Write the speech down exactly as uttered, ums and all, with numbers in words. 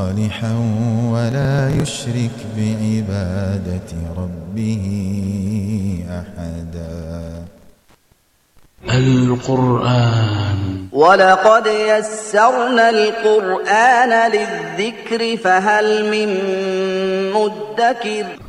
صالحا ولا يشرك بعبادة ربه أحدا. القرآن ولقد يسرنا القرآن للذكر فهل من مدكر